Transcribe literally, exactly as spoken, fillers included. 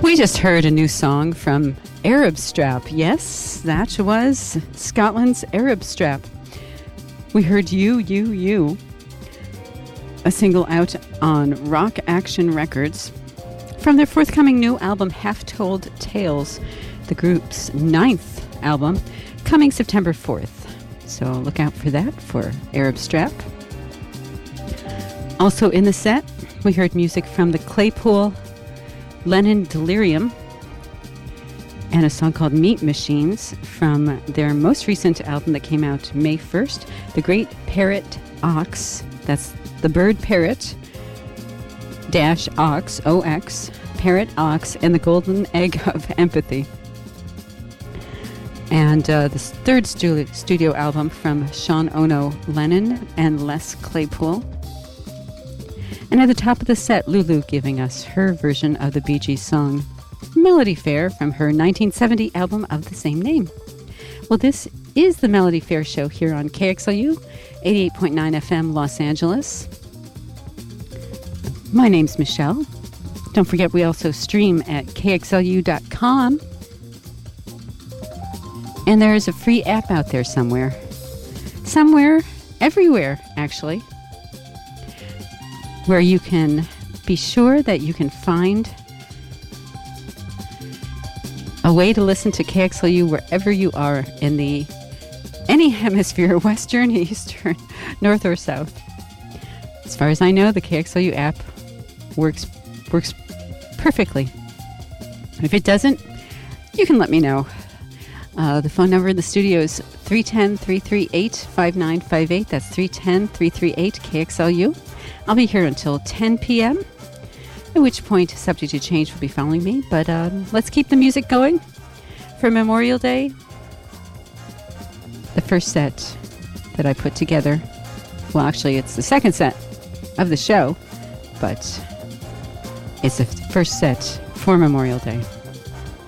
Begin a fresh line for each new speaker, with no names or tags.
We just heard a new song from Arab Strap. Yes, that was Scotland's Arab Strap. We heard You, You, You, a single out on Rock Action Records from their forthcoming new album, Half Told Tales, the group's ninth album, coming September fourth. So look out for that for Arab Strap. Also in the set, we heard music from the Claypool Lennon Delirium and a song called Meat Machines from their most recent album that came out May first, The Great Parrot Ox. That's the bird parrot dash ox, O X, Parrot Ox, and the Golden Egg of Empathy. And uh, the third stu- studio album from Sean Ono Lennon and Les Claypool. And at the top of the set, Lulu giving us her version of the Bee Gees song Melody Fair from her nineteen seventy album of the same name. Well, this is the Melody Fair show here on K X L U, eighty-eight point nine F M Los Angeles. My name's Michelle. Don't forget we also stream at K X L U dot com. And there is a free app out there somewhere. Somewhere, everywhere, actually, where you can be sure that you can find a way to listen to K X L U wherever you are in the any hemisphere, Western, Eastern, North, or South. As far as I know, the K X L U app works works perfectly. If it doesn't, you can let me know. Uh, the phone number in the studio is three one zero, three three eight, five nine five eight. That's three one zero, three three eight, K X L U. I'll be here until ten p.m., at which point, subject to change, will be following me. But um, let's keep the music going for Memorial Day. The first set that I put together, well, actually, it's the second set of the show, but it's the first set for Memorial Day.